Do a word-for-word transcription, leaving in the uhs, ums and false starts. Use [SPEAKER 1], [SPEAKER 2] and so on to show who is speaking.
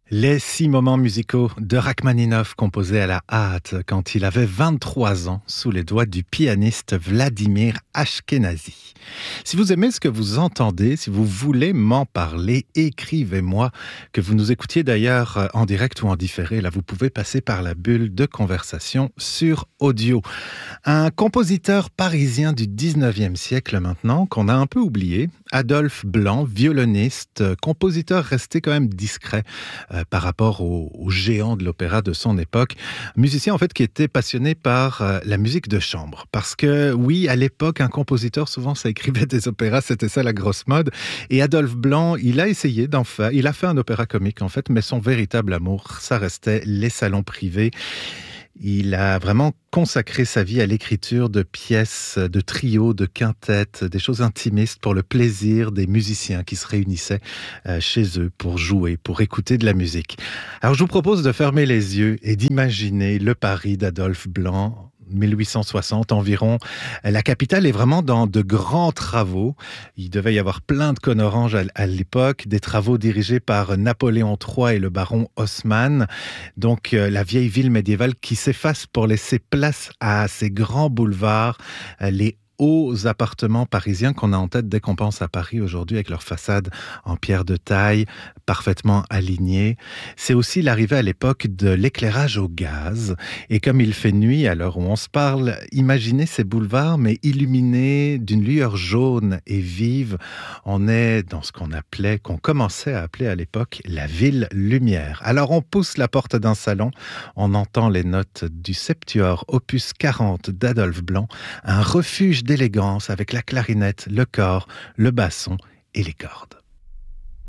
[SPEAKER 1] Les six moments musicaux de Rachmaninov composés à la hâte quand il avait vingt-trois ans sous les doigts du pianiste Vladimir Ashkenazy. Si vous aimez ce que vous entendez, si vous voulez m'en parler, écrivez-moi. Que vous nous écoutiez d'ailleurs en direct ou en différé, là vous pouvez passer par la bulle de conversation sur audio. Un compositeur parisien du dix-neuvième siècle maintenant, qu'on a un peu oublié, Adolphe Blanc, violoniste, compositeur resté quand même discret euh, par rapport aux au géants de l'opéra de son époque. Musicien en fait qui était passionné par euh, la musique de chambre. Parce que oui, à l'époque, un compositeur, souvent ça écrivait des opéras, c'était ça la grosse mode. Et Adolphe Blanc, il a essayé d'en faire, il a fait un opéra comique en fait, mais son véritable amour, ça restait les salons privés. Il a vraiment consacré sa vie à l'écriture de pièces, de trios, de quintettes, des choses intimistes pour le plaisir des musiciens qui se réunissaient chez eux pour jouer, pour écouter de la musique. Alors je vous propose de fermer les yeux et d'imaginer le Paris d'Adolphe Blanc, mille huit cent soixante environ. La capitale est vraiment dans de grands travaux. Il devait y avoir plein de cônes oranges à, à l'époque, des travaux dirigés par Napoléon trois et le baron Haussmann. Donc euh, la vieille ville médiévale qui s'efface pour laisser place à ces grands boulevards, euh, les hauts appartements parisiens qu'on a en tête dès qu'on pense à Paris aujourd'hui avec leurs façades en pierre de taille, parfaitement alignées. C'est aussi l'arrivée à l'époque de l'éclairage au gaz. Et comme il fait nuit à l'heure où on se parle, imaginez ces boulevards mais illuminés d'une lueur jaune et vive. On est dans ce qu'on appelait, qu'on commençait à appeler à l'époque la ville lumière. Alors on pousse la porte d'un salon, on entend les notes du Septuor opus quarante d'Adolphe Blanc, un refuge d'élégance avec la clarinette, le cor, le basson et les cordes.